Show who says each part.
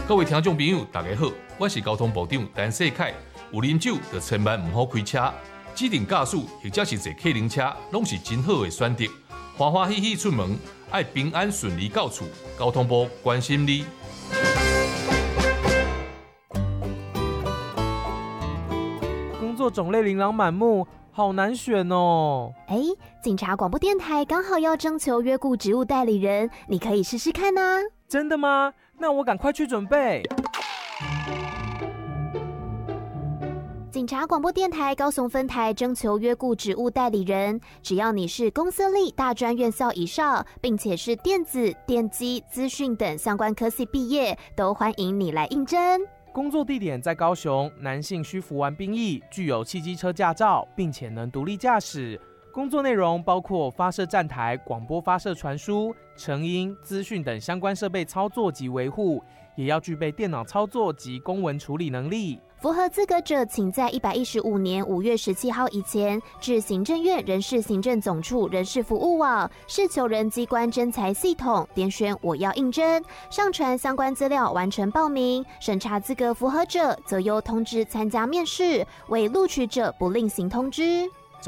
Speaker 1: 各位听众朋友，大家好，我是交通部长陈世凯。有啉酒就千万唔好开车，指定驾驶或者是坐客人车，拢是真好的选择。欢欢喜喜出门，爱平安顺利到厝。交通部关心你。
Speaker 2: 工作种类琳琅满目，好难选哦。
Speaker 3: 警察广播电台刚好要征求约雇职务代理人，你可以试试看啊。
Speaker 2: 真的吗？那我赶快去准备。
Speaker 3: 警察广播电台高雄分台征求约雇职务代理人，只要你是公私立大专院校以上，并且是电子、电机、资讯等相关科系毕业，都欢迎你来应征。
Speaker 2: 工作地点在高雄，男性需服完兵役，具有汽机车驾照，并且能独立驾驶。工作内容包括发射站台、广播发射传输、成音、资讯等相关设备操作及维护，也要具备电脑操作及公文处理能力。
Speaker 3: 符合资格者，请在115年5月17号以前至行政院人事行政总处人事服务网事求人机关征才系统点选我要应征，上传相关资料完成报名，审查资格符合者则由通知参加面试，为录取者不另行通知。